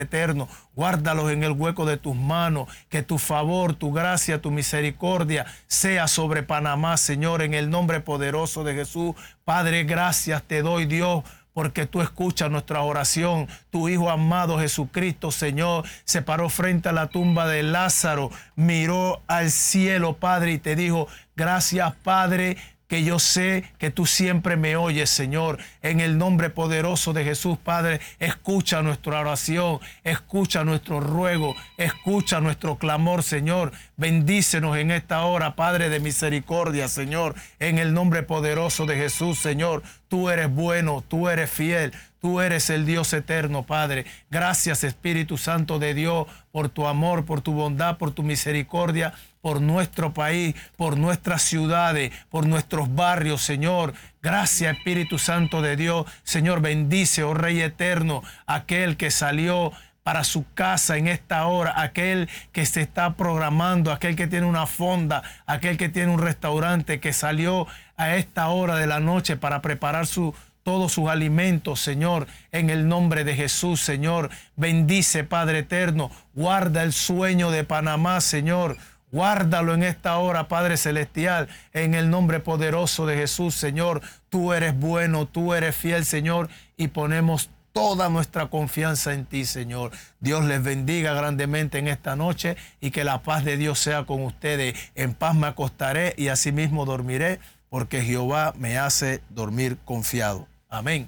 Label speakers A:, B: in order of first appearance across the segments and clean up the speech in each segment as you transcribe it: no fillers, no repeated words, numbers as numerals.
A: eterno, guárdalos en el hueco de tus manos, que tu favor, tu gracia, tu misericordia sea sobre Panamá, Señor, en el nombre poderoso de Jesús. Padre, gracias te doy, Dios, porque tú escuchas nuestra oración. Tu Hijo amado Jesucristo, Señor, se paró frente a la tumba de Lázaro, miró al cielo, Padre, y te dijo: gracias, Padre, que yo sé que tú siempre me oyes, Señor. En el nombre poderoso de Jesús, Padre, escucha nuestra oración, escucha nuestro ruego, escucha nuestro clamor, Señor. Bendícenos en esta hora, Padre de misericordia, Señor. En el nombre poderoso de Jesús, Señor. Tú eres bueno, tú eres fiel, tú eres el Dios eterno, Padre. Gracias, Espíritu Santo de Dios, por tu amor, por tu bondad, por tu misericordia, por nuestro país, por nuestras ciudades, por nuestros barrios, Señor. Gracias, Espíritu Santo de Dios. Señor, bendice, oh Rey eterno, aquel que salió para su casa en esta hora, aquel que se está programando, aquel que tiene una fonda, aquel que tiene un restaurante, que salió a esta hora de la noche para preparar todos sus alimentos, Señor, en el nombre de Jesús, Señor. Bendice, Padre eterno, guarda el sueño de Panamá, Señor. Guárdalo en esta hora, Padre celestial, en el nombre poderoso de Jesús, Señor. Tú eres bueno, tú eres fiel, Señor, y ponemos toda nuestra confianza en ti, Señor. Dios les bendiga grandemente en esta noche y que la paz de Dios sea con ustedes. En paz me acostaré y asimismo dormiré, porque Jehová me hace dormir confiado. Amén.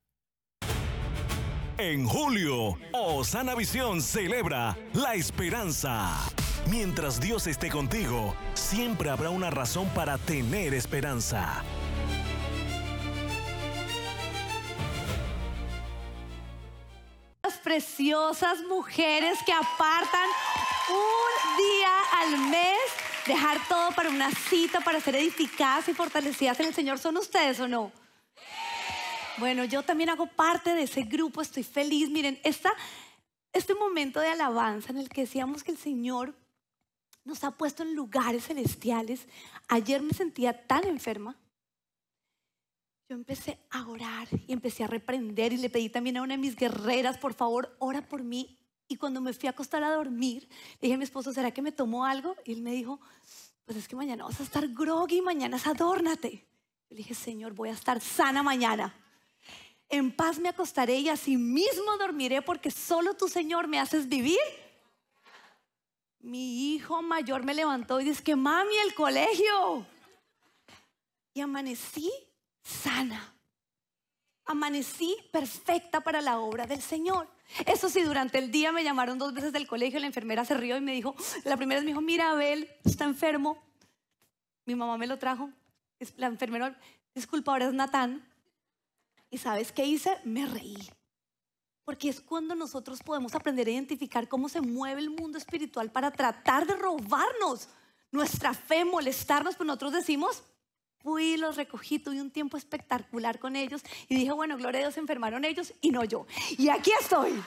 B: En julio, Osana Visión celebra la esperanza. Mientras Dios esté contigo, siempre habrá una razón para tener esperanza.
C: Las preciosas mujeres que apartan un día al mes, dejar todo para una cita, para ser edificadas y fortalecidas en el Señor. ¿Son ustedes o no? Bueno, yo también hago parte de ese grupo, estoy feliz. Miren, este momento de alabanza en el que decíamos que el Señor nos ha puesto en lugares celestiales. Ayer me sentía tan enferma. Yo empecé a orar y empecé a reprender y le pedí también a una de mis guerreras: por favor, ora por mí. Y cuando me fui a acostar a dormir, le dije a mi esposo: ¿será que me tomo algo? Y él me dijo: pues es que mañana vas a estar groggy, mañana adórnate. Yo le dije: Señor, voy a estar sana mañana. En paz me acostaré y así mismo dormiré, porque solo tú, Señor, me haces vivir. Mi hijo mayor me levantó y dice que: mami, el colegio. Y amanecí sana. Amanecí perfecta para la obra del Señor. Eso sí, durante el día me llamaron 2 veces del colegio. La enfermera se rió y me dijo, la primera vez me dijo: mira, Abel está enfermo. Mi mamá me lo trajo. La enfermera: disculpa, ahora es Natán. ¿Y sabes qué hice? Me reí. Porque es cuando nosotros podemos aprender a identificar cómo se mueve el mundo espiritual para tratar de robarnos nuestra fe, molestarnos. Pues nosotros decimos: fui, los recogí, tuve un tiempo espectacular con ellos y dije: bueno, gloria a Dios, se enfermaron ellos y no yo. Y aquí estoy.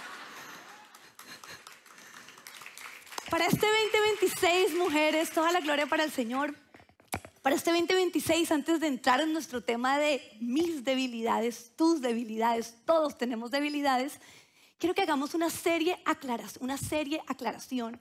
C: Para este 2026, mujeres, toda la gloria para el Señor. Para este 2026, antes de entrar en nuestro tema de mis debilidades, tus debilidades, todos tenemos debilidades, quiero que hagamos una seria aclaración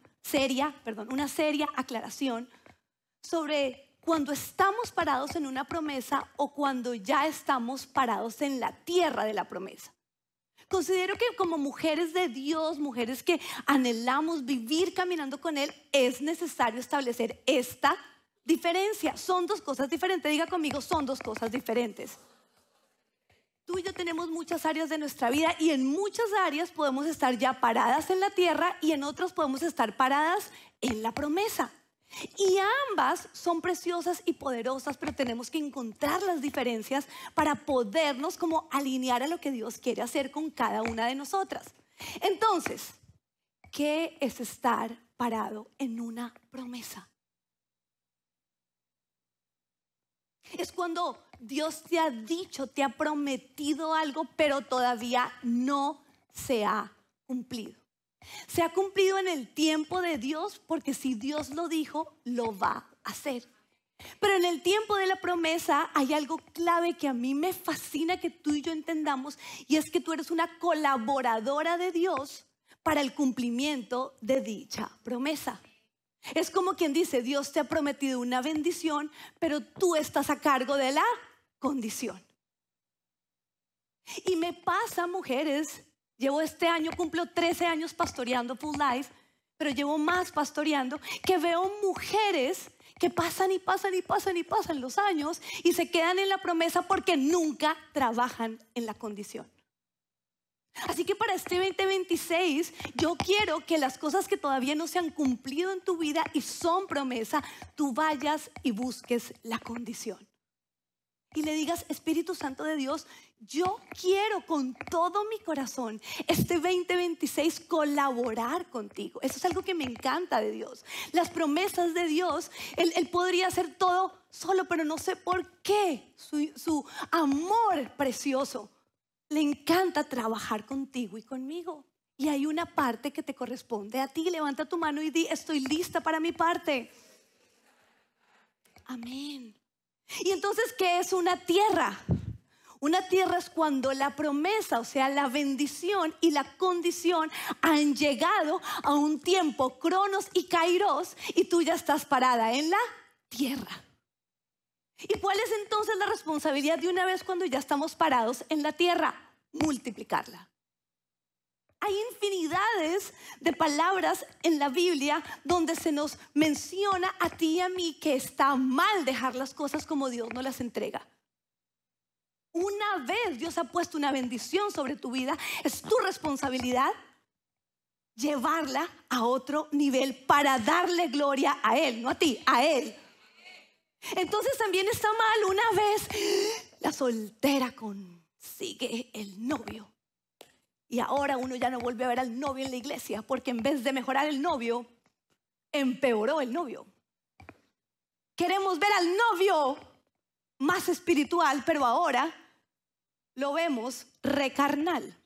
C: sobre cuando estamos parados en una promesa o cuando ya estamos parados en la tierra de la promesa. Considero que como mujeres de Dios, mujeres que anhelamos vivir caminando con Él, es necesario establecer esta diferencia. Son 2 cosas diferentes. Diga conmigo: son 2 cosas diferentes. Tú y yo tenemos muchas áreas de nuestra vida y en muchas áreas podemos estar ya paradas en la tierra y en otras podemos estar paradas en la promesa. Y ambas son preciosas y poderosas, pero tenemos que encontrar las diferencias para podernos como alinear a lo que Dios quiere hacer con cada una de nosotras. Entonces, ¿qué es estar parado en una promesa? Es cuando Dios te ha dicho, te ha prometido algo, pero todavía no se ha cumplido. Se ha cumplido en el tiempo de Dios, porque si Dios lo dijo, lo va a hacer. Pero en el tiempo de la promesa hay algo clave que a mí me fascina que tú y yo entendamos, y es que tú eres una colaboradora de Dios para el cumplimiento de dicha promesa. Es como quien dice, Dios te ha prometido una bendición, pero tú estás a cargo de la condición. Y me pasa, mujeres, llevo este año, cumplo 13 años pastoreando Full Life, pero llevo más pastoreando, que veo mujeres que pasan y pasan y pasan y pasan los años y se quedan en la promesa porque nunca trabajan en la condición. Así que para este 2026 yo quiero que las cosas que todavía no se han cumplido en tu vida y son promesa, tú vayas y busques la condición. Y le digas, Espíritu Santo de Dios, yo quiero con todo mi corazón este 2026 colaborar contigo. Eso es algo que me encanta de Dios. Las promesas de Dios, Él podría hacer todo solo, pero no sé por qué. Su amor precioso le encanta trabajar contigo y conmigo. Y hay una parte que te corresponde a ti. Levanta tu mano y di, estoy lista para mi parte. Amén. Y entonces, ¿qué es una tierra? Una tierra es cuando la promesa, o sea, la bendición y la condición han llegado a un tiempo, cronos y kairos, y tú ya estás parada en la tierra. ¿Y cuál es entonces la responsabilidad de una vez cuando ya estamos parados en la tierra? Multiplicarla. Hay infinidades de palabras en la Biblia donde se nos menciona a ti y a mí que está mal dejar las cosas como Dios nos las entrega. Una vez Dios ha puesto una bendición sobre tu vida, es tu responsabilidad llevarla a otro nivel para darle gloria a Él, no a ti, a Él. Entonces también está mal una vez la soltera consigue el novio. Y ahora uno ya no vuelve a ver al novio en la iglesia porque en vez de mejorar el novio, empeoró el novio. Queremos ver al novio más espiritual, pero ahora lo vemos recarnal.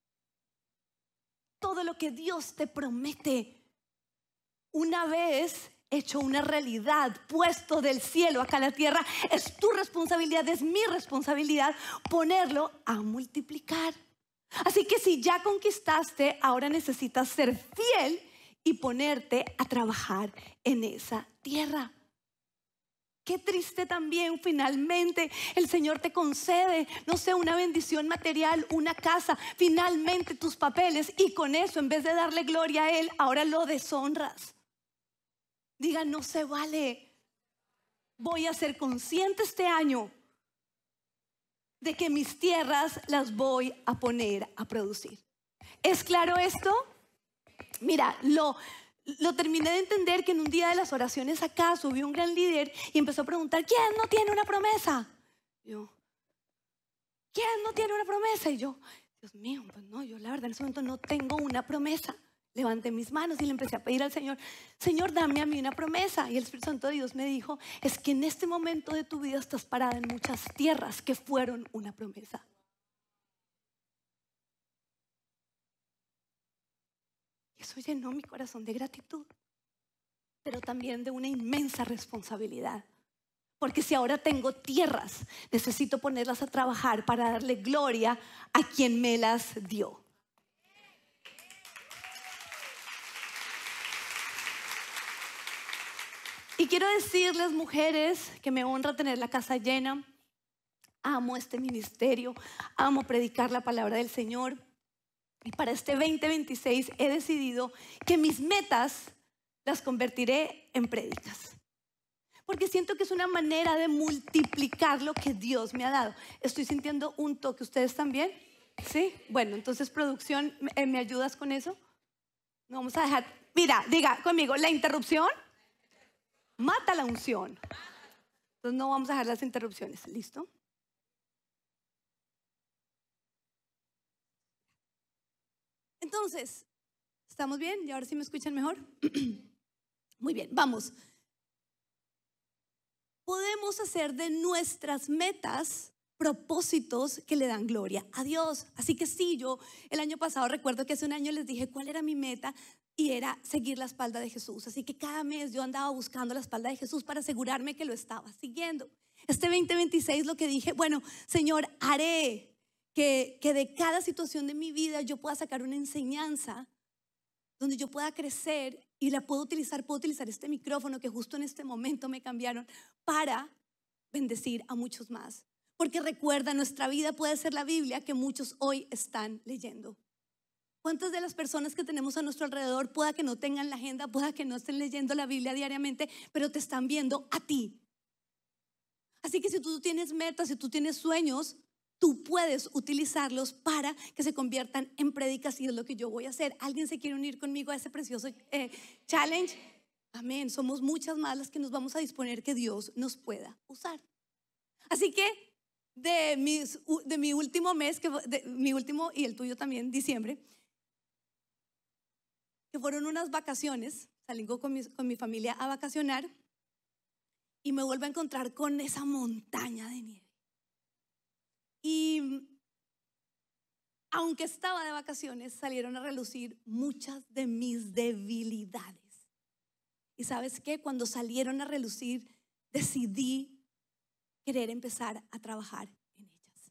C: Todo lo que Dios te promete, una vez hecho una realidad, puesto del cielo acá a la tierra, es tu responsabilidad, es mi responsabilidad ponerlo a multiplicar. Así que si ya conquistaste, ahora necesitas ser fiel y ponerte a trabajar en esa tierra. Qué triste también, finalmente el Señor te concede, no sé, una bendición material, una casa, finalmente tus papeles, y con eso, en vez de darle gloria a Él, ahora lo deshonras. Diga, no se vale. Voy a ser consciente este año de que mis tierras las voy a poner a producir. ¿Es claro esto? Mira, lo terminé de entender que en un día de las oraciones acá subió un gran líder y empezó a preguntar, ¿quién no tiene una promesa? Yo, ¿quién no tiene una promesa? Y yo, Dios mío, pues no, yo la verdad en ese momento no tengo una promesa. Levanté mis manos y le empecé a pedir al Señor, Señor, dame a mí una promesa. Y el Espíritu Santo de Dios me dijo, es que en este momento de tu vida estás parada en muchas tierras que fueron una promesa. Y eso llenó mi corazón de gratitud, pero también de una inmensa responsabilidad. Porque si ahora tengo tierras, necesito ponerlas a trabajar para darle gloria a quien me las dio. Y quiero decirles, mujeres, que me honra tener la casa llena. Amo este ministerio, amo predicar la palabra del Señor. Y para este 2026 he decidido que mis metas las convertiré en prédicas. Porque siento que es una manera de multiplicar lo que Dios me ha dado. Estoy sintiendo un toque, ¿ustedes también? ¿Sí? Bueno, entonces producción, ¿me ayudas con eso? No vamos a dejar, mira, diga conmigo, la interrupción mata la unción. Entonces no vamos a dejar las interrupciones. ¿Listo? Entonces, ¿estamos bien? ¿Y ahora sí me escuchan mejor? Muy bien, vamos. Podemos hacer de nuestras metas propósitos que le dan gloria a Dios. Así que sí, yo el año pasado recuerdo que hace un año les dije cuál era mi meta. Y era seguir la espalda de Jesús. Así que cada mes yo andaba buscando la espalda de Jesús para asegurarme que lo estaba siguiendo. Este 2026 lo que dije, bueno, Señor, haré que de cada situación de mi vida yo pueda sacar una enseñanza donde yo pueda crecer y puedo utilizar este micrófono que justo en este momento me cambiaron para bendecir a muchos más. Porque recuerda, nuestra vida puede ser la Biblia que muchos hoy están leyendo. ¿Cuántas de las personas que tenemos a nuestro alrededor pueda que no tengan la agenda, pueda que no estén leyendo la Biblia diariamente, pero te están viendo a ti? Así que si tú tienes metas, si tú tienes sueños, tú puedes utilizarlos para que se conviertan en prédicas, y es lo que yo voy a hacer. ¿Alguien se quiere unir conmigo a ese precioso challenge? Amén. Somos muchas más las que nos vamos a disponer que Dios nos pueda usar. Así que de mi último mes, mi último y el tuyo también, diciembre, que fueron unas vacaciones, salí con mi familia a vacacionar y me vuelvo a encontrar con esa montaña de nieve. Y aunque estaba de vacaciones, salieron a relucir muchas de mis debilidades. Y ¿sabes qué? Cuando salieron a relucir, decidí querer empezar a trabajar en ellas.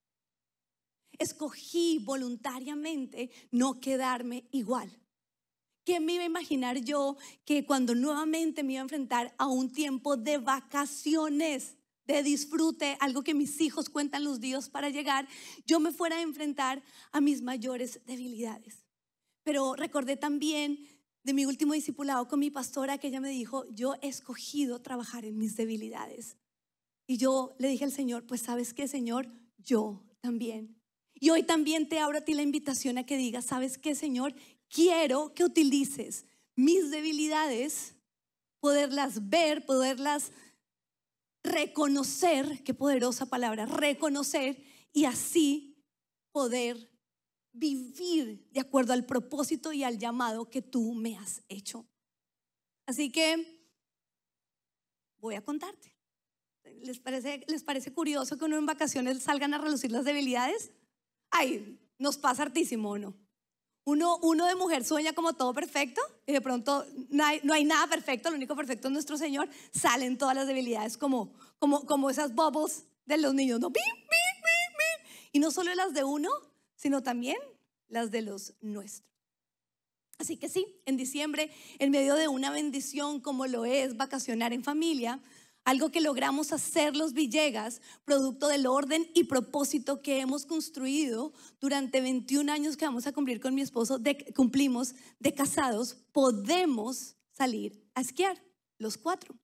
C: Escogí voluntariamente no quedarme igual. ¿Qué me iba a imaginar yo que cuando nuevamente me iba a enfrentar a un tiempo de vacaciones, de disfrute, algo que mis hijos cuentan los días para llegar, yo me fuera a enfrentar a mis mayores debilidades? Pero recordé también de mi último discipulado con mi pastora, que ella me dijo: yo he escogido trabajar en mis debilidades. Y yo le dije al Señor: pues ¿sabes qué, Señor? Yo también. Y hoy también te abro a ti la invitación a que digas: ¿sabes qué, Señor? Quiero que utilices mis debilidades, poderlas ver, poderlas reconocer. Qué poderosa palabra, reconocer, y así poder vivir de acuerdo al propósito y al llamado que tú me has hecho. Así que voy a contarte. ¿Les parece curioso que uno en vacaciones salgan a relucir las debilidades? Ay, nos pasa hartísimo, ¿o no? Uno de mujer sueña como todo perfecto y de pronto no hay nada perfecto, lo único perfecto es nuestro Señor. Salen todas las debilidades como esas bubbles de los niños, ¿no? ¡Bim, bim, bim, bim! Y no solo las de uno, sino también las de los nuestros. Así que sí, en diciembre, en medio de una bendición como lo es vacacionar en familia, algo que logramos hacer los Villegas, producto del orden y propósito que hemos construido durante 21 años que vamos a cumplir con mi esposo, cumplimos de casados, podemos salir a esquiar los 4.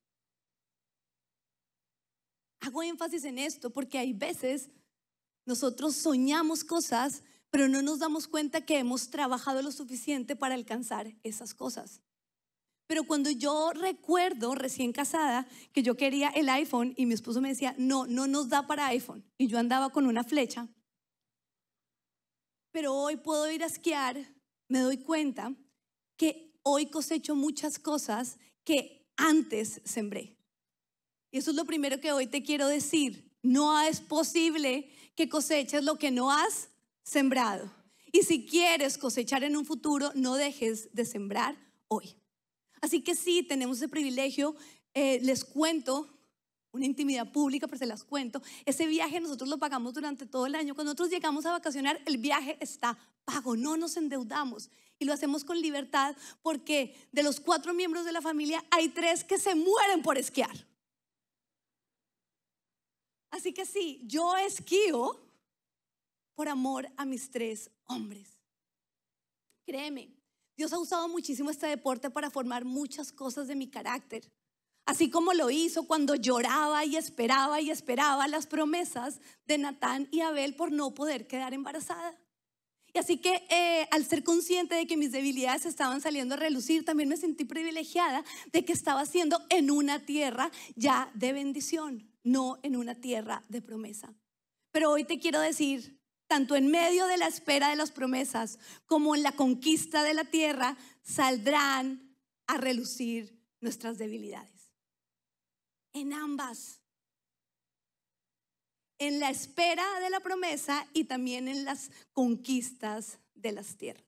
C: Hago énfasis en esto porque hay veces nosotros soñamos cosas, pero no nos damos cuenta que hemos trabajado lo suficiente para alcanzar esas cosas. Pero cuando yo recuerdo recién casada que yo quería el iPhone y mi esposo me decía: no nos da para iPhone, y yo andaba con una flecha, pero hoy puedo ir a esquiar, me doy cuenta que hoy cosecho muchas cosas que antes sembré. Y eso es lo primero que hoy te quiero decir: no es posible que coseches lo que no has sembrado. Y si quieres cosechar en un futuro, no dejes de sembrar hoy. Así que sí, tenemos ese privilegio. Les cuento una intimidad pública, pero se las cuento. Ese viaje nosotros lo pagamos durante todo el año. Cuando nosotros llegamos a vacacionar, el viaje está pago, no nos endeudamos. Y lo hacemos con libertad porque de los 4 miembros de la familia hay 3 que se mueren por esquiar. Así que sí, yo esquío por amor a mis 3 hombres. Créeme, Dios ha usado muchísimo este deporte para formar muchas cosas de mi carácter. Así como lo hizo cuando lloraba y esperaba las promesas de Natán y Abel por no poder quedar embarazada. Y así que al ser consciente de que mis debilidades estaban saliendo a relucir, también me sentí privilegiada de que estaba siendo en una tierra ya de bendición, no en una tierra de promesa. Pero hoy te quiero decir, tanto en medio de la espera de las promesas como en la conquista de la tierra, saldrán a relucir nuestras debilidades. En ambas. En la espera de la promesa y también en las conquistas de las tierras.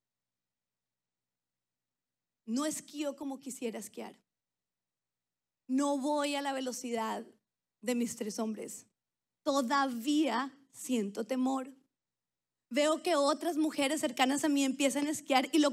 C: No esquío como quisiera esquiar. No voy a la velocidad de mis 3 hombres. Todavía siento temor. Veo que otras mujeres cercanas a mí empiezan a esquiar y lo